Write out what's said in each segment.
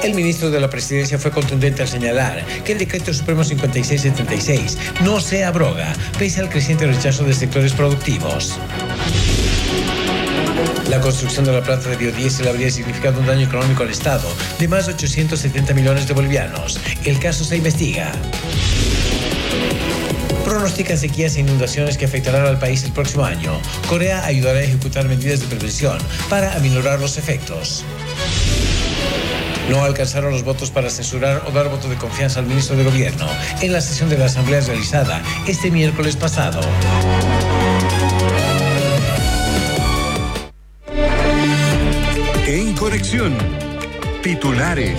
El ministro de la Presidencia fue contundente al señalar que el Decreto Supremo 5676 no se abroga, pese al creciente rechazo de sectores productivos. La construcción de la planta de biodiesel habría significado un daño económico al Estado de más de 870 millones de bolivianos. El caso se investiga. Pronostican sequías e inundaciones que afectarán al país el próximo año. Corea ayudará a ejecutar medidas de prevención para aminorar los efectos. No alcanzaron los votos para censurar o dar voto de confianza al ministro de Gobierno en la sesión de la Asamblea realizada este miércoles pasado. En Conexión, titulares.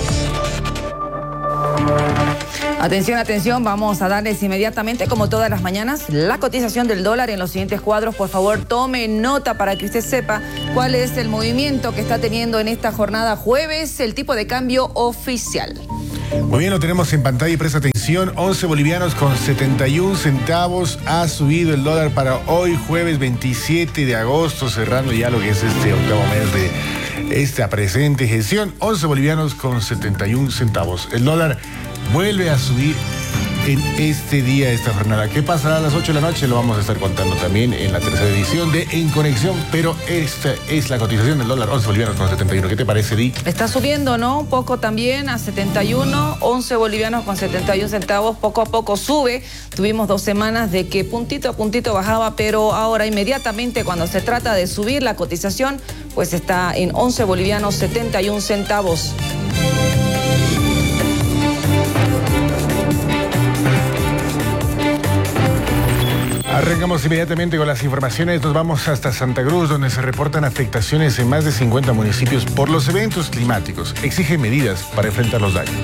Atención, atención, vamos a darles inmediatamente, como todas las mañanas, la cotización del dólar en los siguientes cuadros. Por favor, tome nota para que usted sepa cuál es el movimiento que está teniendo en esta jornada jueves el tipo de cambio oficial. Muy bien, lo tenemos en pantalla y presta atención. 11 bolivianos con 71 centavos ha subido el dólar para hoy, jueves 27 de agosto, cerrando ya lo que es este octavo mes de esta presente gestión. 11 bolivianos con 71 centavos. El dólar vuelve a subir en este día, esta jornada. ¿Qué pasará a las 8 de la noche? Lo vamos a estar contando también en la tercera edición de En Conexión, pero esta es la cotización del dólar, 11 bolivianos con 71. ¿Qué te parece, Di? Está subiendo, ¿no? Un poco también a 71, 11 bolivianos con 71 centavos, poco a poco sube. Tuvimos 2 semanas de que puntito a puntito bajaba, pero ahora inmediatamente cuando se trata de subir la cotización, pues está en 11 bolivianos 71 centavos. Arrancamos inmediatamente con las informaciones. Nos vamos hasta Santa Cruz, donde se reportan afectaciones en más de 50 municipios por los eventos climáticos. Exigen medidas para enfrentar los daños.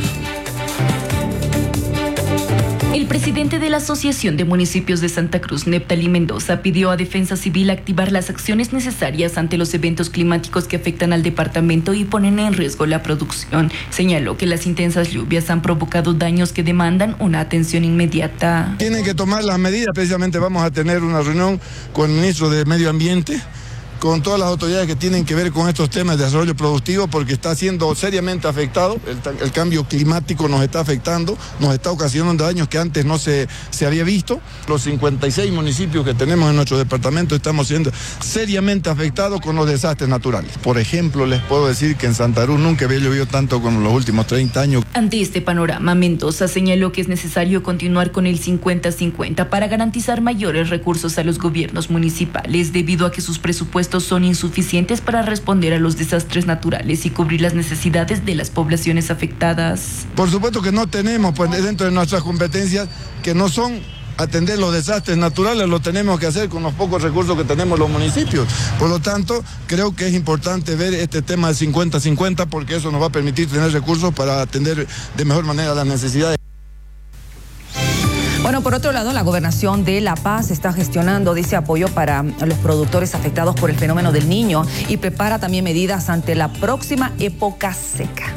El presidente de la Asociación de Municipios de Santa Cruz, Neptalí Mendoza, pidió a Defensa Civil activar las acciones necesarias ante los eventos climáticos que afectan al departamento y ponen en riesgo la producción. Señaló que las intensas lluvias han provocado daños que demandan una atención inmediata. Tienen que tomar las medidas. Precisamente vamos a tener una reunión con el ministro de Medio Ambiente, con todas las autoridades que tienen que ver con estos temas de desarrollo productivo, porque está siendo seriamente afectado. El cambio climático nos está afectando, nos está ocasionando daños que antes no se había visto. Los 56 municipios que tenemos en nuestro departamento estamos siendo seriamente afectados con los desastres naturales. Por ejemplo, les puedo decir que en Santa Cruz nunca había llovido tanto como en los últimos 30 años. Ante este panorama, Mendoza señaló que es necesario continuar con el 50-50 para garantizar mayores recursos a los gobiernos municipales, debido a que sus presupuestos son insuficientes para responder a los desastres naturales y cubrir las necesidades de las poblaciones afectadas. Por supuesto que no tenemos, pues dentro de nuestras competencias, que no son atender los desastres naturales, lo tenemos que hacer con los pocos recursos que tenemos los municipios. Por lo tanto, creo que es importante ver este tema de 50-50, porque eso nos va a permitir tener recursos para atender de mejor manera las necesidades. Bueno, por otro lado, la Gobernación de La Paz está gestionando, dice, apoyo para los productores afectados por el fenómeno del Niño y prepara también medidas ante la próxima época seca.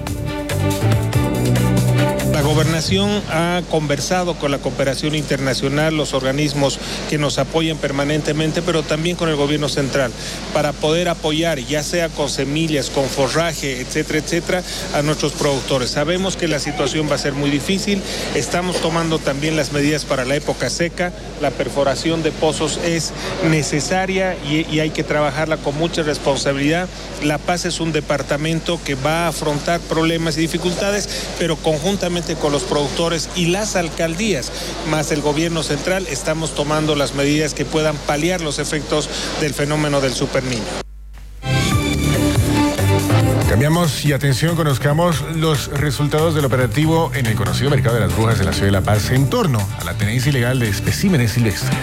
La Gobernación ha conversado con la cooperación internacional, los organismos que nos apoyan permanentemente, pero también con el gobierno central, para poder apoyar, ya sea con semillas, con forraje, etcétera, etcétera, a nuestros productores. Sabemos que la situación va a ser muy difícil, estamos tomando también las medidas para la época seca, la perforación de pozos es necesaria y hay que trabajarla con mucha responsabilidad. La Paz es un departamento que va a afrontar problemas y dificultades, pero conjuntamente con los productores y las alcaldías, más el gobierno central, estamos tomando las medidas que puedan paliar los efectos del fenómeno del Superniño. Cambiamos y atención, conozcamos los resultados del operativo en el conocido Mercado de las Brujas de la ciudad de La Paz en torno a la tenencia ilegal de especímenes silvestres.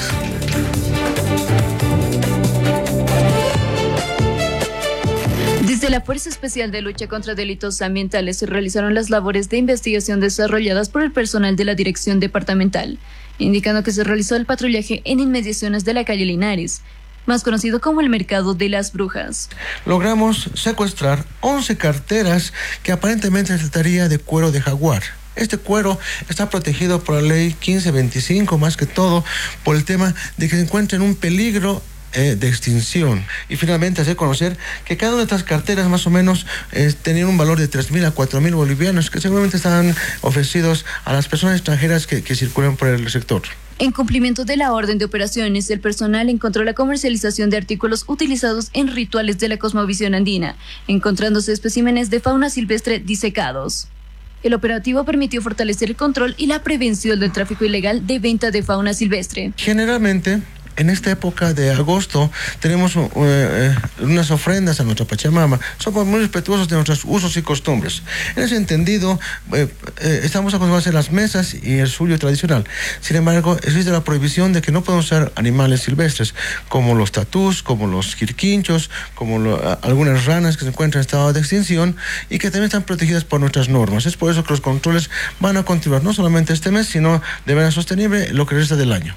Desde la Fuerza Especial de Lucha contra Delitos Ambientales se realizaron las labores de investigación desarrolladas por el personal de la Dirección Departamental, indicando que se realizó el patrullaje en inmediaciones de la calle Linares, más conocido como el Mercado de las Brujas. Logramos secuestrar 11 carteras que aparentemente se trataría de cuero de jaguar. Este cuero está protegido por la ley 1525, más que todo por el tema de que se encuentra en un peligro de extinción. Y finalmente hacer conocer que cada una de estas carteras más o menos tenían un valor de 3.000 a 4.000 bolivianos que seguramente estaban ofrecidos a las personas extranjeras que circulan por el sector. En cumplimiento de la orden de operaciones, el personal encontró la comercialización de artículos utilizados en rituales de la cosmovisión andina, encontrándose especímenes de fauna silvestre disecados. El operativo permitió fortalecer el control y la prevención del tráfico ilegal de venta de fauna silvestre. Generalmente, en esta época de agosto tenemos unas ofrendas a nuestra Pachamama. Somos muy respetuosos de nuestros usos y costumbres. En ese entendido, estamos acostumbrados a hacer las mesas y el suyo tradicional. Sin embargo, existe la prohibición de que no podemos usar animales silvestres, como los tatús, como los quirquinchos, como algunas ranas que se encuentran en estado de extinción y que también están protegidas por nuestras normas. Es por eso que los controles van a continuar no solamente este mes, sino de manera sostenible lo que resta del año.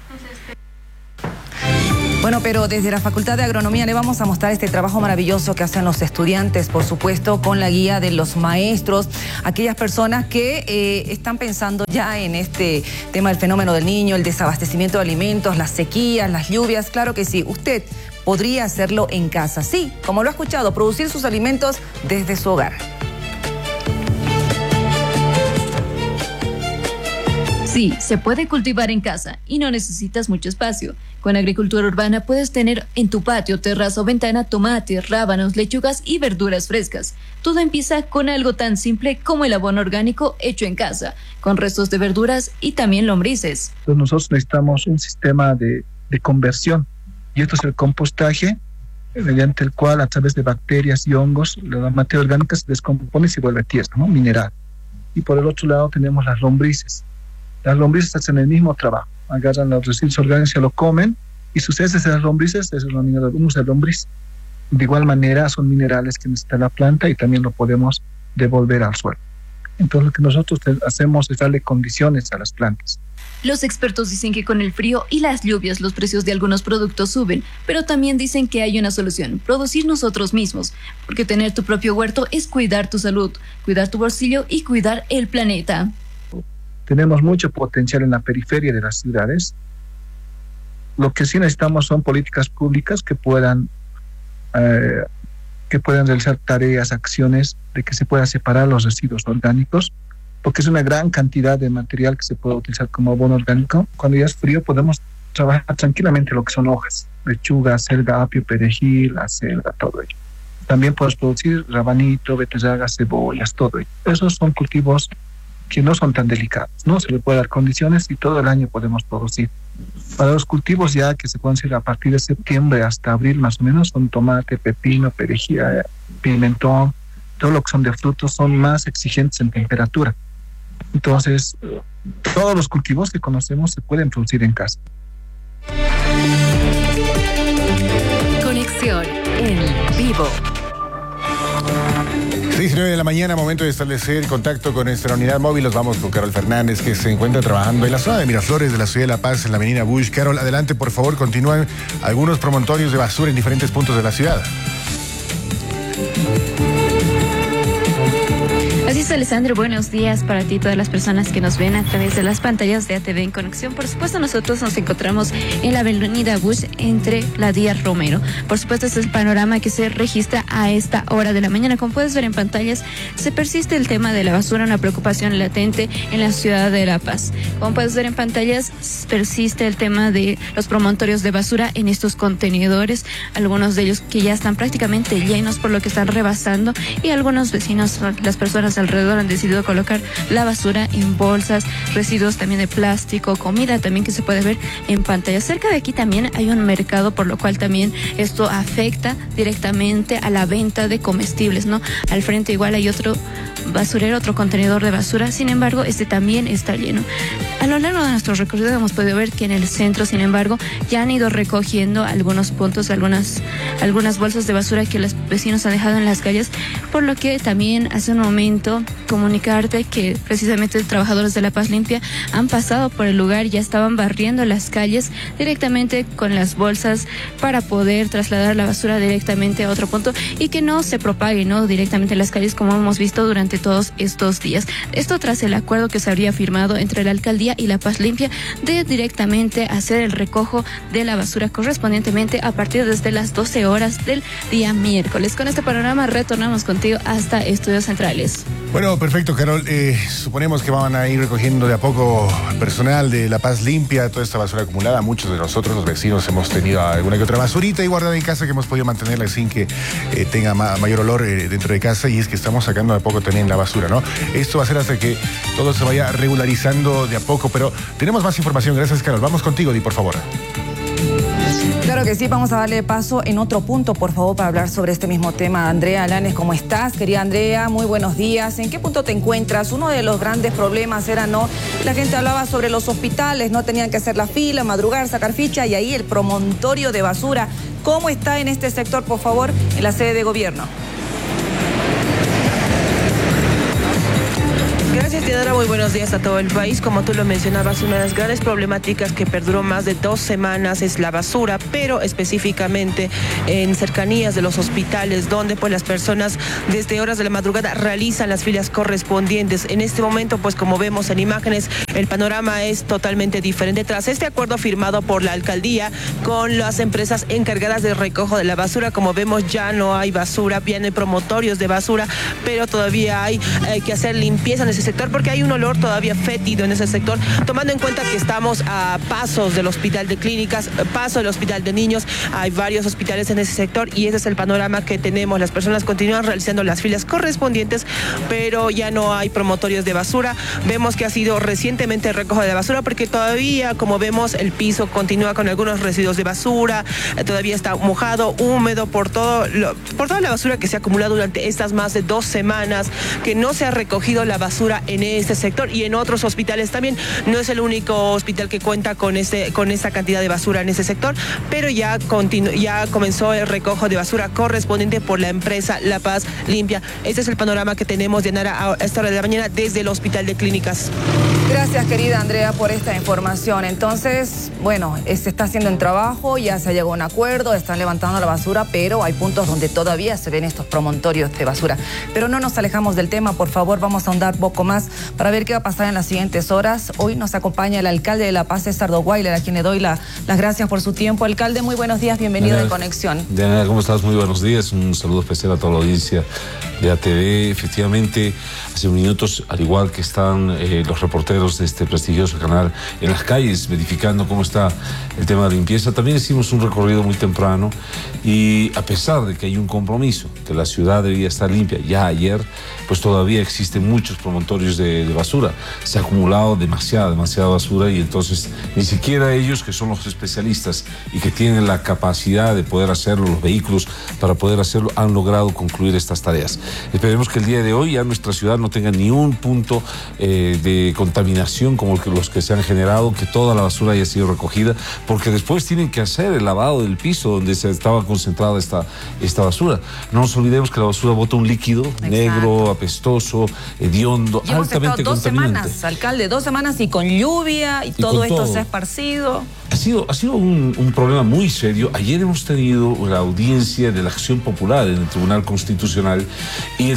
Bueno, pero desde la Facultad de Agronomía le vamos a mostrar este trabajo maravilloso que hacen los estudiantes, por supuesto, con la guía de los maestros, aquellas personas que están pensando ya en este tema del fenómeno del niño, el desabastecimiento de alimentos, las sequías, las lluvias. Claro que sí, usted podría hacerlo en casa. Sí, como lo ha escuchado, producir sus alimentos desde su hogar. Sí, se puede cultivar en casa y no necesitas mucho espacio. Con agricultura urbana puedes tener en tu patio, terraza o ventana tomates, rábanos, lechugas y verduras frescas. Todo empieza con algo tan simple como el abono orgánico hecho en casa, con restos de verduras y también lombrices. Entonces nosotros necesitamos un sistema de conversión y esto es el compostaje, mediante el cual a través de bacterias y hongos la materia orgánica se descompone y se vuelve tierra, ¿no? Mineral. Y por el otro lado tenemos las lombrices. Las lombrices hacen el mismo trabajo, agarran los residuos orgánicos, se lo comen y sus heces de las lombrices es denominado humus de lombriz. De igual manera son minerales que necesita la planta y también lo podemos devolver al suelo. Entonces lo que nosotros hacemos es darle condiciones a las plantas. Los expertos dicen que con el frío y las lluvias los precios de algunos productos suben, pero también dicen que hay una solución, producir nosotros mismos, porque tener tu propio huerto es cuidar tu salud, cuidar tu bolsillo y cuidar el planeta. Tenemos mucho potencial en la periferia de las ciudades. Lo que sí necesitamos son políticas públicas que puedan realizar tareas, acciones de que se pueda separar los residuos orgánicos, porque es una gran cantidad de material que se puede utilizar como abono orgánico. Cuando ya es frío podemos trabajar tranquilamente lo que son hojas, lechuga, selga, apio, perejil, acelga, todo ello. También puedes producir rabanito, beterraga, cebollas, todo ello. Esos son cultivos que no son tan delicados, ¿no? Se le puede dar condiciones y todo el año podemos producir. Para los cultivos ya que se pueden hacer a partir de septiembre hasta abril más o menos son tomate, pepino, perejil, pimentón, todo lo que son de frutos son más exigentes en temperatura. Entonces, todos los cultivos que conocemos se pueden producir en casa. Conexión en vivo. 6:09 de la mañana, momento de establecer contacto con nuestra unidad móvil. Nos vamos con Carol Fernández, que se encuentra trabajando en la zona de Miraflores de la ciudad de La Paz, en la avenida Bush. Carol, adelante, por favor, continúan algunos promontorios de basura en diferentes puntos de la ciudad. Así es, Alessandro, buenos días para ti y todas las personas que nos ven a través de las pantallas de ATV en Conexión. Por supuesto, nosotros nos encontramos en la avenida Bush entre la Díaz Romero. Por supuesto, este es el panorama que se registra a esta hora de la mañana. Como puedes ver en pantallas, se persiste el tema de la basura, una preocupación latente en la ciudad de La Paz. Como puedes ver en pantallas, persiste el tema de los promontorios de basura en estos contenedores, algunos de ellos que ya están prácticamente llenos, por lo que están rebasando, y algunos vecinos, las personas alrededor, han decidido colocar la basura en bolsas, residuos también de plástico, comida también que se puede ver en pantalla. Cerca de aquí también hay un mercado, por lo cual también esto afecta directamente a la venta de comestibles, ¿no? Al frente igual hay otro basurero, otro contenedor de basura, sin embargo, este también está lleno. A lo largo de nuestro recorrido hemos podido ver que en el centro, sin embargo, ya han ido recogiendo algunos puntos, algunas bolsas de basura que los vecinos han dejado en las calles, por lo que también hace un momento comunicarte que precisamente trabajadores de La Paz Limpia han pasado por el lugar, ya estaban barriendo las calles directamente con las bolsas para poder trasladar la basura directamente a otro punto y que no se propague, ¿no?, directamente en las calles como hemos visto durante todos estos días. Esto tras el acuerdo que se habría firmado entre la alcaldía y La Paz Limpia de directamente hacer el recojo de la basura correspondientemente a partir desde las 12 horas del día miércoles. Con este panorama retornamos contigo hasta Estudios Centrales. Bueno, perfecto, Carol. Suponemos que van a ir recogiendo de a poco personal de La Paz Limpia toda esta basura acumulada. Muchos de nosotros, los vecinos, hemos tenido alguna que otra basurita y guardada en casa que hemos podido mantenerla sin que tenga mayor olor dentro de casa, y es que estamos sacando de a poco también la basura, ¿no? Esto va a ser hasta que todo se vaya regularizando de a poco, pero tenemos más información. Gracias, Carol. Vamos contigo, Di, por favor. Claro que sí, vamos a darle paso en otro punto, por favor, para hablar sobre este mismo tema. Andrea Alanes, ¿cómo estás? Querida Andrea, muy buenos días. ¿En qué punto te encuentras? Uno de los grandes problemas era, ¿no?, la gente hablaba sobre los hospitales, no tenían que hacer la fila, madrugar, sacar ficha, y ahí el promontorio de basura. ¿Cómo está en este sector, por favor, en la sede de gobierno? Gracias, Teodora. Muy buenos días a todo el país. Como tú lo mencionabas, una de las grandes problemáticas que perduró más de 2 semanas es la basura, pero específicamente en cercanías de los hospitales, donde pues las personas desde horas de la madrugada realizan las filas correspondientes. En este momento, pues como vemos en imágenes, el panorama es totalmente diferente. Tras este acuerdo firmado por la alcaldía con las empresas encargadas del recojo de la basura, como vemos, ya no hay basura, ya no hay promotorios de basura, pero todavía hay que hacer limpieza en ese sector porque hay un olor todavía fétido en ese sector, tomando en cuenta que estamos a pasos del hospital de clínicas, paso del hospital de niños, hay varios hospitales en ese sector y ese es el panorama que tenemos. Las personas continúan realizando las filas correspondientes, pero ya no hay promotorios de basura. Vemos que ha sido recientemente el recojo de la basura porque todavía, como vemos, el piso continúa con algunos residuos de basura, todavía está mojado, húmedo por toda la basura que se ha acumulado durante estas más de 2 semanas, que no se ha recogido la basura en este sector y en otros hospitales también. No es el único hospital que cuenta con esta cantidad de basura en ese sector, pero ya comenzó el recojo de basura correspondiente por la empresa La Paz Limpia. Este es el panorama que tenemos, Dianara, a esta hora de la mañana desde el Hospital de Clínicas. Gracias, querida Andrea, por esta información. Entonces, bueno, se está haciendo un trabajo, ya se llegó a un acuerdo, están levantando la basura, pero hay puntos donde todavía se ven estos promontorios de basura. Pero no nos alejamos del tema, por favor, vamos a ahondar poco más para ver qué va a pasar en las siguientes horas. Hoy nos acompaña el alcalde de La Paz, César Doguailer, a quien le doy las gracias por su tiempo. Alcalde, muy buenos días, bienvenido de Conexión. Diana, ¿cómo estás? Muy buenos días, un saludo especial a toda la audiencia de ATV. Efectivamente, hace minutos, al igual que están los reporteros de este prestigioso canal en las calles verificando cómo está el tema de limpieza, también hicimos un recorrido muy temprano y a pesar de que hay un compromiso, que la ciudad debía estar limpia ya ayer, pues todavía existen muchos promontorios de basura. Se ha acumulado demasiada basura y entonces ni siquiera ellos, que son los especialistas y que tienen la capacidad de poder hacerlo, los vehículos para poder hacerlo, han logrado concluir estas tareas. Esperemos que el día de hoy ya nuestra ciudad no tenga ni un punto de contaminación como los que se han generado, que toda la basura haya sido recogida, porque después tienen que hacer el lavado del piso donde se estaba concentrada esta basura. No nos olvidemos que la basura bota un líquido negro, apestoso, hediondo, y hemos altamente estado 2 contaminante. semanas, alcalde, 2 semanas y con lluvia y todo esto se ha esparcido. Ha sido un problema muy serio. Ayer hemos tenido la audiencia de la acción popular en el Tribunal Constitucional y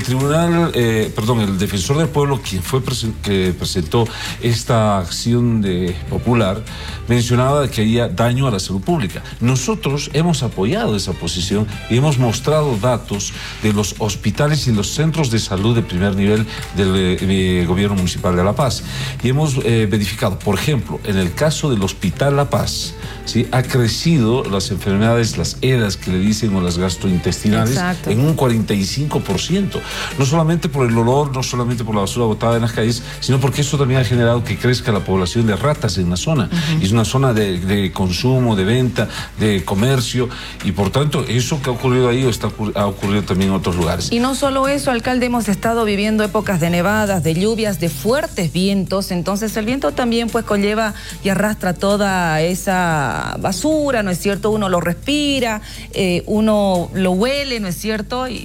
el defensor del pueblo, que presentó esta acción popular, mencionaba que había daño a la salud pública. Nosotros hemos apoyado esa posición y hemos mostrado datos de los hospitales y los centros de salud de primer nivel del gobierno municipal de La Paz. Y hemos verificado, por ejemplo, en el caso del Hospital La Paz, ¿sí?, ha crecido las enfermedades, las EDAs que le dicen, o las gastrointestinales, en un 45%. No solamente por el olor, no solamente por la basura botada en las calles, sino porque eso también ha generado que crezca la población de ratas en la zona. Y es una zona de consumo, de venta, de comercio, y por tanto eso que ha ocurrido ahí ha ocurrido también en otros lugares. Y no solo eso, alcalde, hemos estado viviendo épocas de nevadas, de lluvias, de fuertes vientos, entonces el viento también pues conlleva y arrastra toda esa basura, ¿no es cierto? Uno lo respira, uno lo huele, ¿no es cierto? Y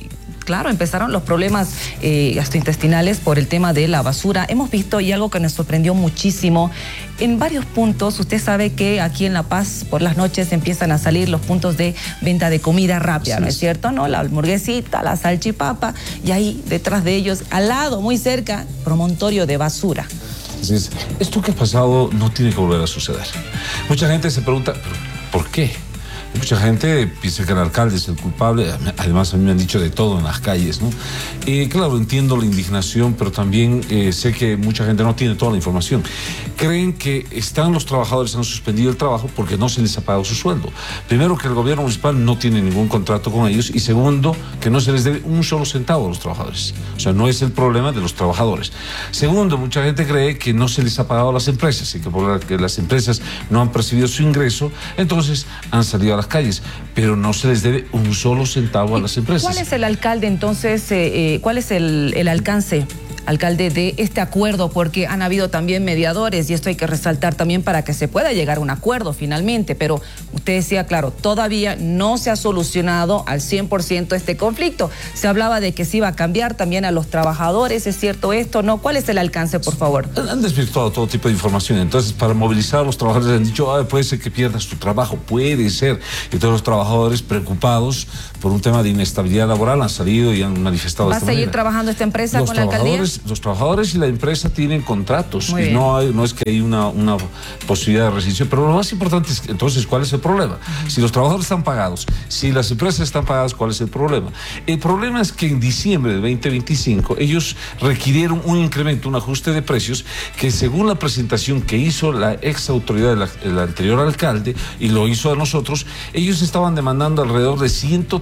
claro, empezaron los problemas gastrointestinales por el tema de la basura. Hemos visto, y algo que nos sorprendió muchísimo, en varios puntos, usted sabe que aquí en La Paz por las noches empiezan a salir los puntos de venta de comida rápida, sí, ¿no es cierto? ¿No? La hamburguesita, la salchipapa, y ahí detrás de ellos, al lado, muy cerca, promontorio de basura. Así es. Esto que ha pasado no tiene que volver a suceder. Mucha gente se pregunta, ¿pero por qué? Mucha gente piensa que el alcalde es el culpable. Además, a mí me han dicho de todo en las calles, ¿no? Claro, entiendo la indignación, pero también sé que mucha gente no tiene toda la información. Creen que los trabajadores han suspendido el trabajo porque no se les ha pagado su sueldo. Primero, que el gobierno municipal no tiene ningún contrato con ellos, y segundo, que no se les debe un solo centavo a los trabajadores. O sea, no es el problema de los trabajadores. Segundo, mucha gente cree que no se les ha pagado a las empresas y que porque las empresas no han percibido su ingreso, entonces han salido a las calles, pero no se les debe un solo centavo a las empresas. ¿Cuál es el alcalde entonces, cuál es el alcance, alcalde, de este acuerdo? Porque han habido también mediadores, y esto hay que resaltar también para que se pueda llegar a un acuerdo finalmente, pero usted decía, claro, todavía no se ha solucionado al 100% este conflicto. Se hablaba de que se iba a cambiar también a los trabajadores, ¿es cierto esto? ¿No? ¿Cuál es el alcance, por favor? Han desvirtuado todo tipo de información. Entonces, para movilizar a los trabajadores han dicho, puede ser que pierdas tu trabajo, puede ser. Y todos los trabajadores, preocupados por un tema de inestabilidad laboral, han salido y han manifestado. ¿Va a seguir trabajando esta empresa con la alcaldía? Los trabajadores y la empresa tienen contratos, y no es que hay una posibilidad de rescisión, pero lo más importante es, entonces, ¿cuál es el problema? Si los trabajadores están pagados, si las empresas están pagadas, ¿cuál es el problema? El problema es que en diciembre de 2025 ellos requirieron un incremento, un ajuste de precios, que según la presentación que hizo la ex autoridad del anterior alcalde, y lo hizo a nosotros, ellos estaban demandando alrededor de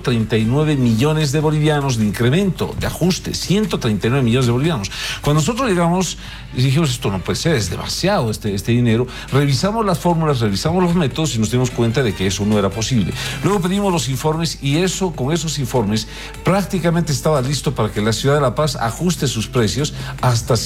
139 millones de bolivianos de incremento, de ajuste, 139 millones de bolivianos. Cuando nosotros llegamos y dijimos, esto no puede ser, es demasiado este dinero, revisamos las fórmulas, revisamos los métodos y nos dimos cuenta de que eso no era posible. Luego pedimos los informes, y con esos informes prácticamente estaba listo para que la ciudad de La Paz ajuste sus precios hasta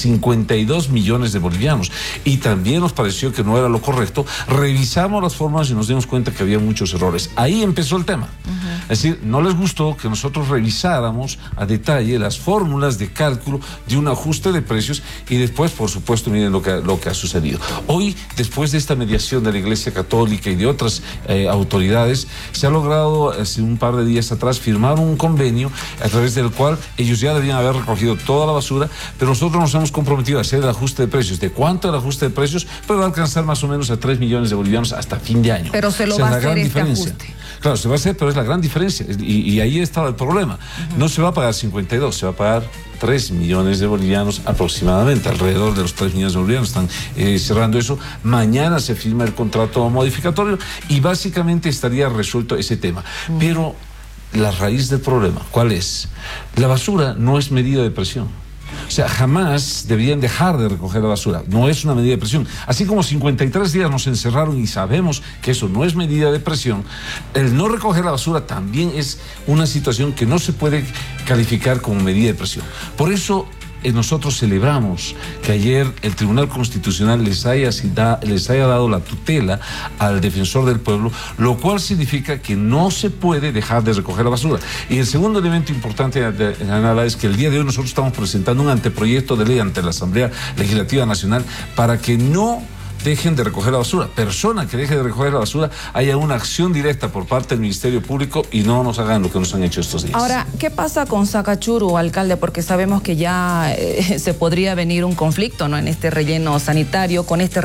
52 millones de bolivianos. Y también nos pareció que no era lo correcto. Revisamos las fórmulas y nos dimos cuenta que había muchos errores. Ahí empezó el tema. Es decir, no les gustó que nosotros revisáramos a detalle las fórmulas de cálculo de un ajuste de precios, y después, por supuesto, miren lo que ha sucedido. Hoy, después de esta mediación de la Iglesia Católica y de otras autoridades, se ha logrado, hace un par de días atrás, firmar un convenio a través del cual ellos ya debían haber recogido toda la basura, pero nosotros nos hemos comprometido a hacer el ajuste de precios. ¿De cuánto el ajuste de precios? Pues va a alcanzar más o menos a 3 millones de bolivianos hasta fin de año. Pero se lo va a hacer este ajuste. Claro, se va a hacer, pero es la gran diferencia, y ahí estaba el problema. No se va a pagar 52, se va a pagar 3 millones de bolivianos aproximadamente, alrededor de los 3 millones de bolivianos están cerrando eso. Mañana se firma el contrato modificatorio y básicamente estaría resuelto ese tema. Pero la raíz del problema, ¿cuál es? La basura no es medida de presión. O sea, jamás deberían dejar de recoger la basura. No es una medida de presión. Así como 53 días nos encerraron y sabemos que eso no es medida de presión, el no recoger la basura también es una situación que no se puede calificar como medida de presión. Por eso nosotros celebramos que ayer el Tribunal Constitucional les haya dado la tutela al defensor del pueblo, lo cual significa que no se puede dejar de recoger la basura. Y el segundo elemento importante, Ana, es que el día de hoy nosotros estamos presentando un anteproyecto de ley ante la Asamblea Legislativa Nacional para que no dejen de recoger la basura. Persona que deje de recoger la basura, haya una acción directa por parte del Ministerio Público y no nos hagan lo que nos han hecho estos días. Ahora, ¿qué pasa con Sacachuru, alcalde? Porque sabemos que ya se podría venir un conflicto, ¿no?, en este relleno sanitario,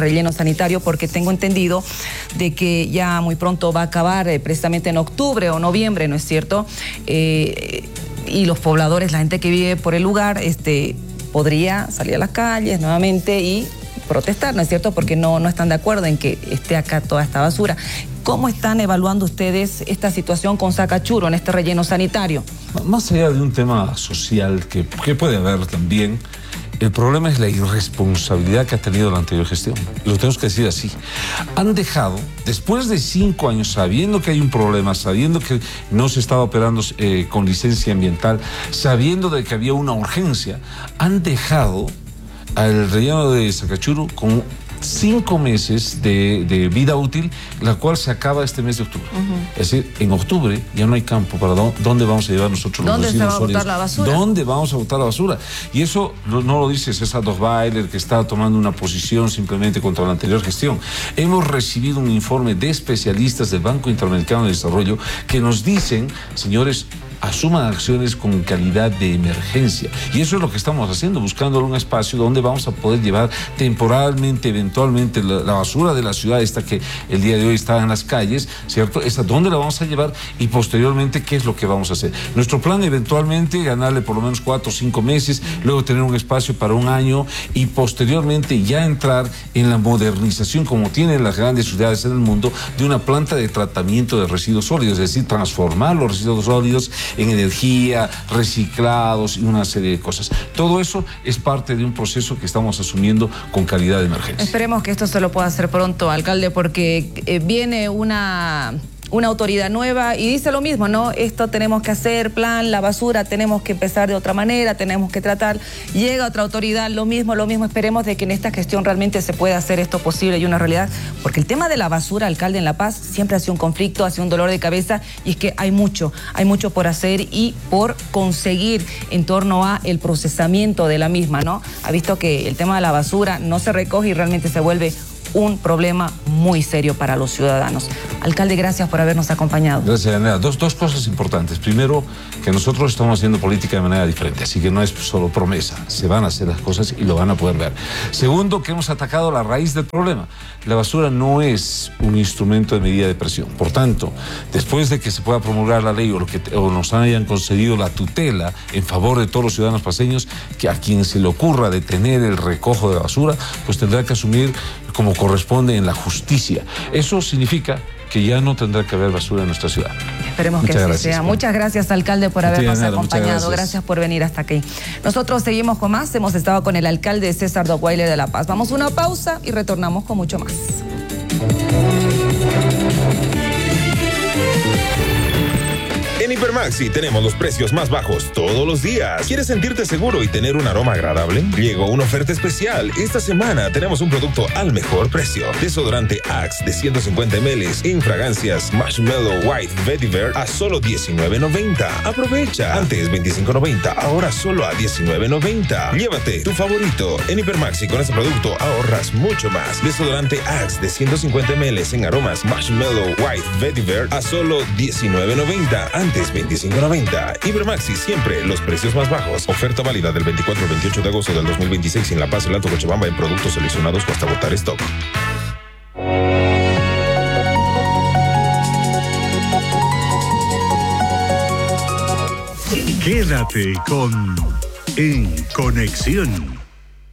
porque tengo entendido de que ya muy pronto va a acabar, precisamente en octubre o noviembre, ¿no es cierto? Y los pobladores, la gente que vive por el lugar, podría salir a las calles nuevamente y protestar, ¿no es cierto? Porque no están de acuerdo en que esté acá toda esta basura. ¿Cómo están evaluando ustedes esta situación con Sacachuru en este relleno sanitario? Más allá de un tema social que puede haber también, el problema es la irresponsabilidad que ha tenido la anterior gestión. Lo tenemos que decir así. Han dejado, después de 5 años, sabiendo que hay un problema, sabiendo que no se estaba operando con licencia ambiental, sabiendo de que había una urgencia, han dejado al relleno de Sacachuru con 5 meses de vida útil, la cual se acaba este mes de octubre. Es decir, en octubre ya no hay campo para dónde vamos a llevar nosotros los residuos sólidos. ¿Dónde se va a botar la basura? ¿Dónde vamos a botar la basura? Y eso no lo dice César Dochweiler, que está tomando una posición simplemente contra la anterior gestión. Hemos recibido un informe de especialistas del Banco Interamericano de Desarrollo que nos dicen, señores, asuman acciones con calidad de emergencia. Y eso es lo que estamos haciendo, buscando un espacio donde vamos a poder llevar temporalmente, eventualmente, la basura de la ciudad, esta que el día de hoy está en las calles, ¿cierto? Esa, ¿dónde la vamos a llevar? Y posteriormente, ¿qué es lo que vamos a hacer? Nuestro plan, eventualmente, ganarle por lo menos 4 o 5 meses, luego tener un espacio para 1 año y posteriormente ya entrar en la modernización, como tienen las grandes ciudades en el mundo, de una planta de tratamiento de residuos sólidos, es decir, transformar los residuos sólidos en energía, reciclados y una serie de cosas. Todo eso es parte de un proceso que estamos asumiendo con calidad de emergencia. Esperemos que esto se lo pueda hacer pronto, alcalde, porque viene una autoridad nueva y dice lo mismo, ¿no? Esto tenemos que hacer, plan, la basura, tenemos que empezar de otra manera, tenemos que tratar. Llega otra autoridad, lo mismo. Esperemos de que en esta gestión realmente se pueda hacer esto posible y una realidad, porque el tema de la basura, alcalde, en La Paz siempre ha sido un conflicto, ha sido un dolor de cabeza, y es que hay mucho por hacer y por conseguir en torno a el procesamiento de la misma, ¿no? Ha visto que el tema de la basura no se recoge y realmente se vuelve un problema muy serio para los ciudadanos. Alcalde, gracias por habernos acompañado. Gracias, Yanela. Dos cosas importantes. Primero, que nosotros estamos haciendo política de manera diferente, así que no es solo promesa, se van a hacer las cosas y lo van a poder ver. Segundo, que hemos atacado la raíz del problema. La basura no es un instrumento de medida de presión. Por tanto, después de que se pueda promulgar la ley o nos hayan concedido la tutela en favor de todos los ciudadanos paceños, que a quien se le ocurra detener el recojo de basura, pues tendrá que asumir como corresponde en la justicia. Eso significa que ya no tendrá que haber basura en nuestra ciudad. Esperemos que así sea. Muchas gracias, alcalde, por habernos acompañado. Gracias por venir hasta aquí. Nosotros seguimos con más. Hemos estado con el alcalde César Dochweiler de La Paz. Vamos a una pausa y retornamos con mucho más. En Hipermaxi tenemos los precios más bajos todos los días. ¿Quieres sentirte seguro y tener un aroma agradable? Llegó una oferta especial. Esta semana tenemos un producto al mejor precio. Desodorante Axe de 150 ml en fragancias Marshmallow White Vetiver a solo $19.90. Aprovecha. Antes $25.90, ahora solo a $19.90. Llévate tu favorito. En Hipermaxi con este producto ahorras mucho más. Desodorante Axe de 150 ml en aromas Marshmallow White Vetiver a solo $19.90. Antes $25.90. Hipermaxi, siempre los precios más bajos. Oferta válida del 24 al 28 de agosto del 2026 en La Paz, el Alto Cochabamba, en productos seleccionados o hasta agotar stock. Quédate con En Conexión.